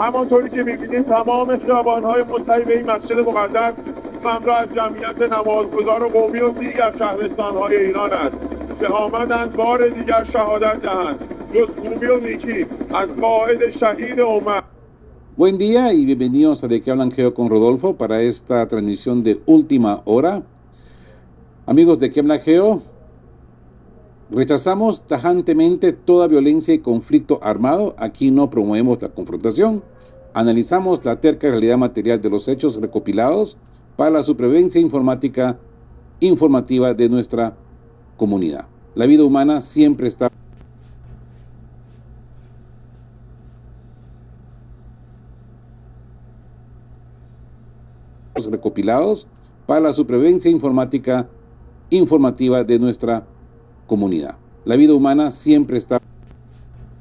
همانطوری که می‌بینید تمام خیابان‌های ملتهی به این مسجد مقدس مملو از جمعیت نمازگزار قومی و دیگر شهرستان‌های ایران است که آمدند بار دیگر شهادت دهند جز خوبی و نیکی از قائد شهید امت. Buen día y bienvenidos a De qué hablan Geo con Rodolfo para esta transmisión de última hora. Amigos de qué habla Geo, rechazamos tajantemente toda violencia y conflicto armado. Aquí no promovemos la confrontación. Analizamos la terca realidad material de los hechos recopilados para la supervivencia informativa de nuestra comunidad. La vida humana siempre está recopilados para la supervivencia informativa de nuestra comunidad. La vida humana siempre está